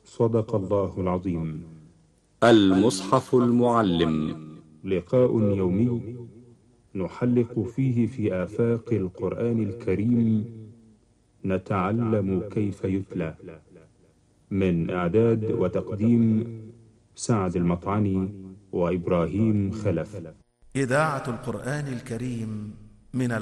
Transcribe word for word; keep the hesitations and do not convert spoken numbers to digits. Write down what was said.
صدق الله العظيم. المصحف المعلم، لقاء يومي نحلق فيه في آفاق القرآن الكريم، نتعلم كيف يتلى. من إعداد وتقديم سعد المطعني وإبراهيم خلف. إذاعة القرآن الكريم من